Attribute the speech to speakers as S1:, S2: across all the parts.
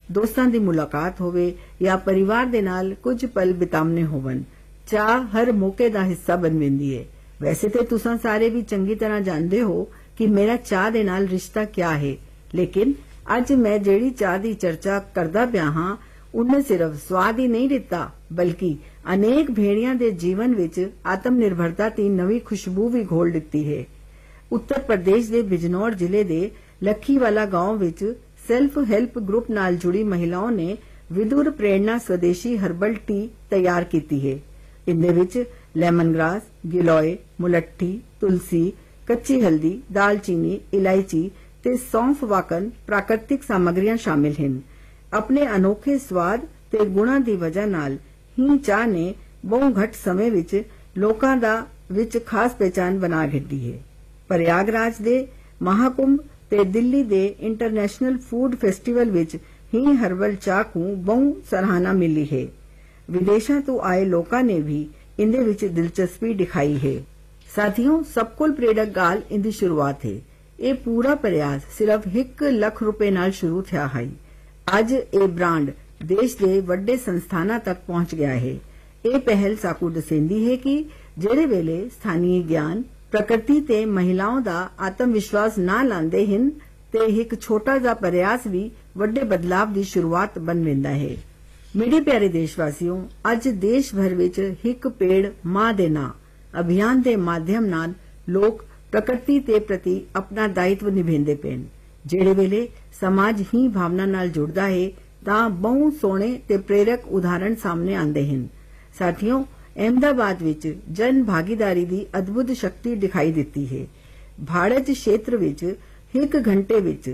S1: ਦੋਸਤਾਂ ਦੀ ਮੁਲਾਕਾਤ ਹੋਵੇ ਜਾਂ ਪਰਿਵਾਰ ਦੇ ਨਾਲ ਕੁਝ ਪਲ ਬਿਤਾਉਣੇ ਹੋਵਨ, ਚਾਹ ਹਰ ਮੌਕੇ ਦਾ ਹਿੱਸਾ ਬਣ ਜਾਂਦੀ ਹੈ। ਵੈਸੇ ਤੇ ਤੁਸੀਂ ਸਾਰੇ ਵੀ ਚੰਗੀ ਤਰ੍ਹਾਂ ਜਾਣਦੇ ਹੋ ਕਿ ਮੇਰਾ ਚਾਹ ਦੇ ਨਾਲ ਰਿਸ਼ਤਾ ਕਿਆ ਹੈ, ਲੇਕਿਨ ਅੱਜ ਮੈਂ ਜਿਹੜੀ ਚਾਹ ਦੀ ਚਰਚਾ ਕਰਦਾ ਪਿਆ ਹਾਂ ਉਹਨੇ ਸਿਰਫ ਸਵਾਦ ਹੀ ਨਹੀਂ ਦਿੱਤਾ, ਬਲਕਿ ਅਨੇਕ ਭੇੜੀਆਂ ਦੇ ਜੀਵਨ ਵਿੱਚ ਆਤਮ ਨਿਰਭਰਤਾ ਦੀ ਨਵੀਂ ਖੁਸ਼ਬੂ ਵੀ ਘੋਲ ਦਿੱਤੀ ਹੈ। ਉੱਤਰ ਪ੍ਰਦੇਸ਼ ਦੇ ਬਿਜਨੌਰ ਜ਼ਿਲ੍ਹੇ ਦੇ ਲੱਖੀਵਾਲਾ ਗਾंव ਵਿੱਚ ਸੈਲਫ ਹੈਲਪ ਗਰੁੱਪ ਨਾਲ ਜੁੜੀ ਮਹਿਲਾਵਾਂ ਨੇ ਵਿਦੁਰ ਪ੍ਰੇਰਣਾ ਸਵਦੇਸ਼ੀ ਹਰਬਲ ਟੀ ਤਿਆਰ ਕੀਤੀ ਹੈ। ਇਨਦੇ ਵਿੱਚ ਲੈਮਨ ਗ੍ਰਾਸ, ਗਿਲੋਏ, ਮੁਲੱਠੀ, ਤੁਲਸੀ, ਕੱਚੀ ਹਲਦੀ, ਦਾਲਚੀਨੀ, ਇਲਾਇਚੀ ਤੇ ਸੌਂਫ ਵਾਕਨ ਪ੍ਰਾਕ੍ਰਿਤਿਕ ਸਾਮਗਰੀਆਂ ਸ਼ਾਮਿਲ ਹਨ। ਆਪਣੇ ਅਨੋਖੇ ਸਵਾਦ ਤੇ ਗੁਣਾਂ ਦੀ ਵਜ੍ਹਾ ਨਾਲ ਹੀ ਚਾਹ ਨੇ ਬਹੁ ਘੱਟ ਸਮੇਂ ਵਿੱਚ ਲੋਕਾਂ ਦਾ ਵਿੱਚ ਖਾਸ ਪਹਿਚਾਨ ਬਣਾ ਦਿੱਤੀ ਹੈ। ਪ੍ਰਯਾਗਰਾਜ ਦੇ ਮਹਾਕੁੰਭ ਤੇ ਦਿੱਲੀ ਦੇ ਇੰਟਰਨੈਸ਼ਨਲ ਫੂਡ ਫੈਸਟੀਵਲ ਵਿੱਚ ਹੀ ਹਰਬਲ ਚਾਹ ਨੂੰ ਬਹੁ ਸਰਾਹਨਾ ਮਿਲੀ ਹੈ। ਵਿਦੇਸ਼ਾਂ ਤੋਂ ਆਏ ਲੋਕਾਂ ਨੇ ਵੀ ਇਨਦੇ ਵਿੱਚ ਦਿਲਚਸਪੀ ਦਿਖਾਈ ਹੈ। ਸਾਥੀਓ, ਸਭ ਕੋਲ ਪ੍ਰੇਰਕ ਗੱਲ ਇਨਦੀ ਸ਼ੁਰੂਆਤ ਹੈ। ਇਹ ਪੂਰਾ ਪ੍ਰਯਾਸ ਸਿਰਫ 1 ਲੱਖ ਰੁਪਏ ਨਾਲ ਸ਼ੁਰੂ ਥਿਆ ਹੈ। ਅੱਜ ਇਹ ਬ੍ਰਾਂਡ ਦੇਸ਼ ਦੇ ਵੱਡੇ ਸੰਸਥਾਨਾਂ ਤੱਕ ਪਹੁੰਚ ਗਿਆ ਹੈ। ਇਹ ਪਹਿਲ ਸਾਕੂ ਦਸੇਂਦੀ ਹੈ ਕਿ ਜਿਹੜੇ ਵੇਲੇ ਸਥਾਨੀ ਗਿਆਨ, ਪ੍ਰਕਿਰਤੀ ਤੇ ਮਹਿਲਾਵਾਂ ਦਾ ਆਤਮ ਵਿਸ਼ਵਾਸ ਨਾ ਲਾਂਦੇ ਹਨ ਤੇ ਇੱਕ ਛੋਟਾ ਜਿਹਾ ਪ੍ਰਯਾਸ ਵੀ ਵੱਡੇ ਬਦਲਾਵ ਦੀ ਸ਼ੁਰੂਆਤ ਬਣ ਜਾਂਦਾ ਹੈ। ਮੇਰੇ ਪਿਆਰੇ ਦੇਸ਼ਵਾਸੀਓ, ਅੱਜ ਦੇਸ਼ ਭਰ ਵਿੱਚ ਇੱਕ ਪੇੜ ਮਾਂ ਦੇ ਨਾਂ ਅਭਿਆਨ ਦੇ ਮਾਧਿਅਮ ਨਾਲ ਲੋਕ ਪ੍ਰਕਿਰਤੀ ਦੇ ਪ੍ਰਤੀ ਆਪਣਾ ਦਾਇਤਵ ਨਿਭਾਉਂਦੇ ਪਏ। ਜਿਹੜੇ ਵੇਲੇ ਸਮਾਜ ਹੀ ਭਾਵਨਾ ਨਾਲ ਜੁੜਦਾ ਹੈ ਤਾਂ ਬਹੁਤ ਸੋਹਣੇ ਤੇ ਪ੍ਰੇਰਕ ਉਦਾਹਰਣ ਸਾਹਮਣੇ ਆਉਂਦੇ ਹਨ। ਸਾਥੀਓ, ਅਹਿਮਦਾਬਾਦ ਵਿੱਚ ਜਨ ਭਾਗੀਦਾਰੀ ਦੀ ਅਦਭੁਤ ਸ਼ਕਤੀ ਦਿਖਾਈ ਦਿੱਤੀ ਹੈ। ਭਾਰਤ ਖੇਤਰ ਵਿੱਚ 1 ਘੰਟੇ ਵਿੱਚ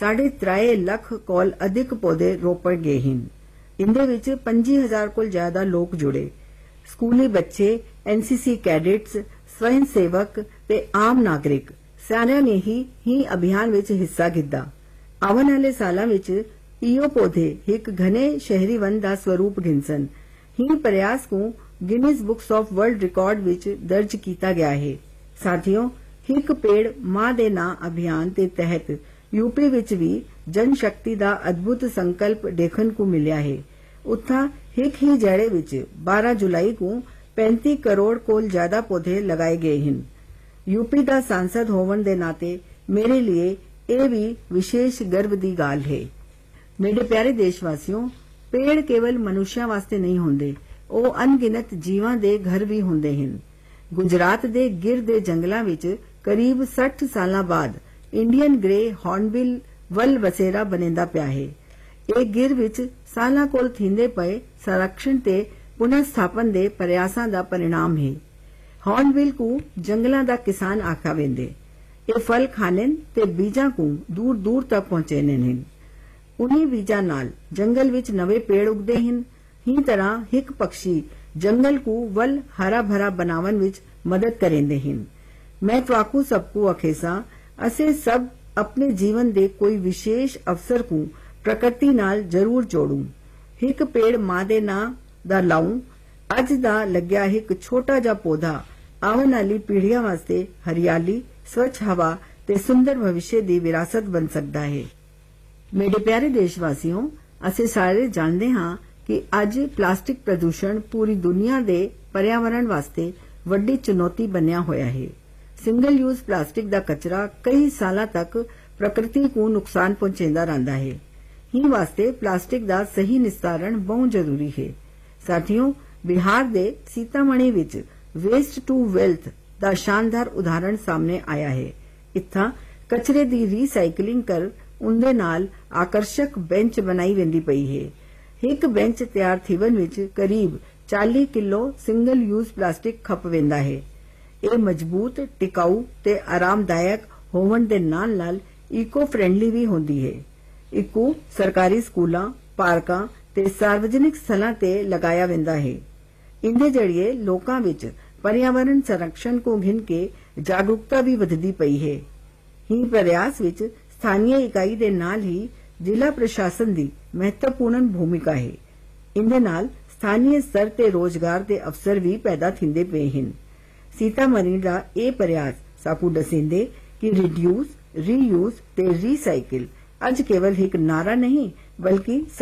S1: 3.5 ਲੱਖ ਕੋਲ ਅਧਿਕ ਪੌਦੇ ਰੋਪਣ ਗਏ ਹਨ। ਇਨਦੇ ਵਿੱਚ 25,000 ਕੋਲ ਜ਼ਿਆਦਾ ਲੋਕ ਜੁੜੇ। ਸਕੂਲੀ ਬੱਚੇ, ਐਨਸੀਸੀ ਕੈਡੇਟਸ, ਸਵੈਂ ਸੇਵਕ ਤੇ ਆਮ ਨਾਗਰਿਕ ਸਾਰਿਆਂ ਨੇ ਹੀ ਅਭਿਆਨ ਵਿੱਚ ਹਿੱਸਾ ਲਿੱਤਾ। ਆਉਣ ਵਾਲੇ ਸਾਲਾਂ ਵਿੱਚ ਇਹੋ ਪੌਦੇ ਇੱਕ ਘਨੇ ਸ਼ਹਿਰੀ ਵਨ ਦਾ ਸਰੂਪ ਗਿਣਸਨ। ਹੀ ਪ੍ਰਯਾਸ ਨੂੰ Guinness books of world record ਵਿੱਚ ਦਰਜ ਕੀਤਾ ਗਿਆ ਹੈ। ਸਾਥੀਓ, ਇੱਕ ਪੇੜ ਮਾਂ ਦੇ ਨਾਂ ਅਭਿਆਨ ਦੇ ਤਹਿਤ ਯੂਪੀ ਵਿੱਚ ਵੀ ਜਨ ਸ਼ਕਤੀ ਦਾ ਅਦਭੁਤ ਸੰਕਲਪ ਦੇਖਣ ਨੂੰ ਮਿਲਿਆ ਹੈ। ਉੱਥਾਂ ਇੱਕ ਹੀ ਜੜੇ ਵਿੱਚ 12 ਜੁਲਾਈ ਨੂੰ 35 ਕਰੋੜ ਕੋਲ ਜ਼ਿਆਦਾ ਪੌਦੇ ਲਗਾਏ ਗਏ ਹਨ। ਯੂਪੀ ਦਾ ਸਾਂਸਦ ਹੋਣ ਦੇ ਨਾਤੇ ਮੇਰੇ ਲਈ ਇਹ ਵੀ ਵਿਸ਼ੇਸ਼ ਗਰਵ ਦੀ ਗੱਲ ਹੈ। ਮੇਰੇ ਪਿਆਰੇ ਦੇਸ਼ਵਾਸੀਓ, ਪੇੜ ਕੇਵਲ ਮਨੁੱਖਾਂ ਵਾਸਤੇ ਨਹੀਂ ਹੁੰਦੇ, ਉਹ ਅਣਗਿਣਤ ਜੀਵਾਂ ਦੇ ਘਰ ਵੀ ਹੁੰਦੇ ਹਨ। ਗੁਜਰਾਤ ਦੇ ਗਿਰ ਦੇ ਜੰਗਲਾਂ ਵਿੱਚ ਕਰੀਬ 60 ਸਾਲਾਂ ਬਾਅਦ ਇੰਡੀਅਨ ਗ੍ਰੇ ਹਾਰਨਬਿਲ ਵੱਲ ਵਸੇਰਾ ਬਣੇਦਾ ਪਿਆ ਹੈ। ਇਹ ਗਿਰ ਵਿੱਚ ਸਾਲਾਂ ਕੋਲ ਥੀਂਦੇ ਪਏ ਸੰਰਖਣ ਤੇ ਪੁਨਰ ਸਥਾਪਨ ਦੇ ਪ੍ਰਯਾਸਾਂ ਦਾ ਪਰਿਣਾਮ ਹੈ। ਹਾਰਨਬਿਲ ਨੂੰ ਜੰਗਲਾਂ ਦਾ ਕਿਸਾਨ ਆਖਿਆ ਵੇਂਦੇ। ਇਹ ਫਲ ਖਾਣੇ ਤੇ ਬੀਜਾਂ ਨੂੰ ਦੂਰ ਦੂਰ ਤੱਕ ਪਹੁੰਚਾਉਂਦੇ ਹਨ। ਉਨੀ ਬੀਜਾਂ ਨਾਲ ਜੰਗਲ ਵਿੱਚ ਨਵੇਂ ਪੇੜ ਉਗਦੇ ਹਨ। ਹੀ ਤਰ੍ਹਾਂ ਇੱਕ ਪਕਸ਼ੀ ਜੰਗਲ ਨੂੰ ਵੱਲ ਹਰਾ ਭਰਾ ਬਣਾਉਣ ਵਿੱਚ ਮਦਦ ਕਰਿੰਦੇ ਹਨ। ਮੈਂ ਤੁਹਾਨੂੰ ਸਭ ਨੂੰ ਅਖੇਸਾਂ ਅਸੀਂ ਸਭ ਆਪਣੇ ਜੀਵਨ ਦੇ ਕੋਈ ਵਿਸ਼ੇਸ਼ ਅਵਸਰ ਨੂੰ ਪ੍ਰਕਿਰਤੀ ਨਾਲ ਜ਼ਰੂਰ ਜੋੜੂ। ਇੱਕ ਪੇੜ ਮਾਂ ਦੇ ਨਾਂ ਦਾ ਲਾਉਂ। ਅੱਜ ਦਾ ਲੱਗਿਆ ਇੱਕ ਛੋਟਾ ਜਿਹਾ ਪੌਦਾ ਆਉਣ ਵਾਲੀ ਪੀੜ੍ਹੀਆਂ ਵਾਸਤੇ ਹਰਿਆਲੀ, ਸਵੱਛ ਹਵਾ ਤੇ ਸੁੰਦਰ ਭਵਿੱਖ ਦੀ ਵਿਰਾਸਤ ਬਣ ਸਕਦਾ ਹੈ। ਮੇਰੇ ਪਿਆਰੇ ਦੇਸ਼ਵਾਸੀਓ, ਅਸੀਂ ਸਾਰੇ ਜਾਣਦੇ ਹਾਂ ਕਿ ਅੱਜ ਪਲਾਸਟਿਕ ਪ੍ਰਦੂਸ਼ਣ ਪੂਰੀ ਦੁਨੀਆ ਦੇ ਪਰਿਆਵਰਣ ਵਾਸਤੇ ਵੱਡੀ ਚੁਣੌਤੀ ਬਣਿਆ ਹੋਇਆ ਹੈ। ਸਿੰਗਲ ਯੂਜ਼ ਪਲਾਸਟਿਕ ਦਾ ਕਚਰਾ ਕਈ ਸਾਲਾਂ ਤੱਕ ਪ੍ਰਕਿਰਤੀ ਨੂੰ ਨੁਕਸਾਨ ਪਹੁੰਚਾਉਂਦਾ ਰਹਿੰਦਾ ਹੈ। ਹੀ ਵਾਸਤੇ ਪਲਾਸਟਿਕ ਦਾ ਸਹੀ ਨਿਸਤਾਰਨ ਬਹੁਤ ਜ਼ਰੂਰੀ ਹੈ। ਸਾਥੀਓ, ਬਿਹਾਰ ਦੇ ਸੀਤਾਮਣੀ ਵਿੱਚ ਵੇਸਟ ਟੂ ਵੈਲਥ ਦਾ ਸ਼ਾਨਦਾਰ ਉਦਾਹਰਣ ਸਾਹਮਣੇ ਆਇਆ ਹੈ। ਇੱਥਾਂ ਕਚਰੇ ਦੀ ਰੀਸਾਈਕਲਿੰਗ ਕਰ ਉਹਦੇ ਨਾਲ ਆਕਰਸ਼ਕ ਬੈਂਚ ਬਣਾਈ ਜਾਂਦੀ ਪਈ ਹੈ। ਇੱਕ ਬੈਂਚ ਤਿਆਰ ਥੀਵਨ ਵਿੱਚ ਕਰੀਬ 40 ਕਿਲੋ ਸਿੰਗਲ ਯੂਜ਼ ਪਲਾਸਟਿਕ ਖਪ ਵੇਂਦਾ ਹੈ। ਇਹ ਮਜ਼ਬੂਤ, ਟਿਕਾਊ ਤੇ ਆਰਾਮਦਾਇਕ ਹੋਣ ਦੇ ਨਾਲ ਈਕੋ ਫ੍ਰੈਂਡਲੀ ਵੀ ਹੁੰਦੀ ਹੈ। ਇਕੂ ਸਰਕਾਰੀ ਸਕੂਲਾਂ, ਪਾਰਕਾਂ ਤੇ ਸਾਰਵਜਨਿਕ ਸਥਲਾਂ ਤੇ ਲਗਾਇਆ ਵੇਂਦਾ ਹੈ। ਇਨਦੇ ਜਰੀਏ ਲੋਕਾਂ ਵਿੱਚ ਪਰਿਆਵਰਣ ਸੰਰਖਣ ਨੂੰ ਘਿਣ ਕੇ ਜਾਗਰੂਕਤਾ ਵੀ ਵਧਦੀ ਪਈ ਹੈ। ਹੀ ਪ੍ਰਯਾਸ ਵਿੱਚ ਸਥਾਨੀ ਇਕਾਈ ਦੇ ਨਾਲ ਹੀ ਜ਼ਿਲ੍ਹਾ ਪ੍ਰਸ਼ਾਸਨ ਦੀ ਮਹੱਤਵਪੂਰਨ ਭੂਮਿਕਾ ਹੈ। ਇਨਦੇ ਨਾਲ ਸਥਾਨੀ ਸਤਰ ਤੇ ਰੋਜ਼ਗਾਰ ਦੇ ਅਵਸਰ ਵੀ ਪੈਦਾ ਥਿੰਦੇ ਪਏ ਹਨ। ਸੀਤਾਮਣੀ ਦਾ ਇਹ ਪ੍ਰਯਾਸ ਸਾਕੂ ਦਸੇਂਦੇ ਕਿ ਰਿਡਿਊਸ, ਰੀਯੂਜ਼ ਤੇ ਰੀਸਾਈਕਲ ਅੱਜ ਕੇਵਲ ਇੱਕ ਨਾਰਾ ਨਹੀਂ ਬਲਕਿ